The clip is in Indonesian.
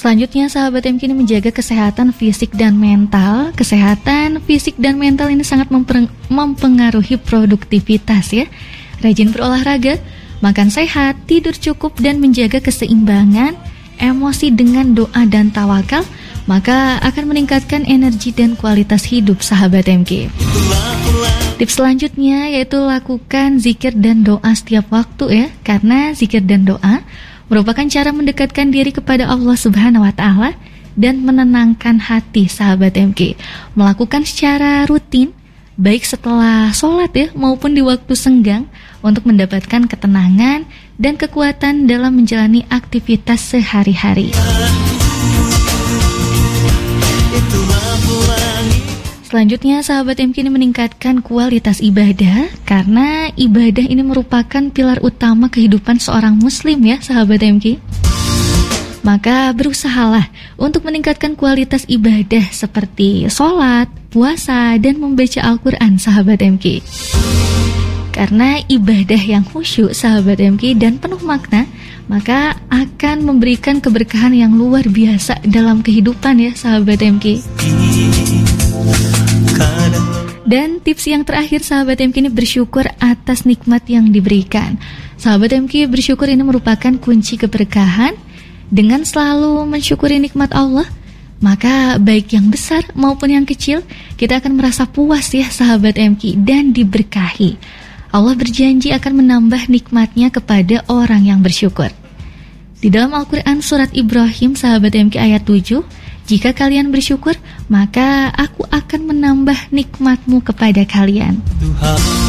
Selanjutnya sahabat MK ini menjaga kesehatan fisik dan mental. Kesehatan fisik dan mental ini sangat mempengaruhi produktivitas ya. Rajin berolahraga, makan sehat, tidur cukup dan menjaga keseimbangan emosi dengan doa dan tawakal, maka akan meningkatkan energi dan kualitas hidup sahabat MK. Tips selanjutnya yaitu lakukan zikir dan doa setiap waktu ya, karena zikir dan doa merupakan cara mendekatkan diri kepada Allah Subhanahu wa Ta'ala dan menenangkan hati sahabat MK. Melakukan secara rutin, baik setelah sholat ya maupun di waktu senggang, untuk mendapatkan ketenangan dan kekuatan dalam menjalani aktivitas sehari-hari. Selanjutnya sahabat MK ini meningkatkan kualitas ibadah, karena ibadah ini merupakan pilar utama kehidupan seorang muslim ya sahabat MK. Maka berusahalah untuk meningkatkan kualitas ibadah seperti sholat, puasa, dan membaca Al-Quran sahabat MK. Karena ibadah yang khusyuk sahabat MK dan penuh makna, maka akan memberikan keberkahan yang luar biasa dalam kehidupan ya sahabat MK. Dan tips yang terakhir sahabat MK ini bersyukur atas nikmat yang diberikan. Sahabat MK, bersyukur ini merupakan kunci keberkahan. Dengan selalu mensyukuri nikmat Allah, maka baik yang besar maupun yang kecil, kita akan merasa puas ya sahabat MK dan diberkahi. Allah berjanji akan menambah nikmatnya kepada orang yang bersyukur. Di dalam Al-Quran surat Ibrahim sahabat MK ayat 7, jika kalian bersyukur, maka aku akan menambah nikmatmu kepada kalian.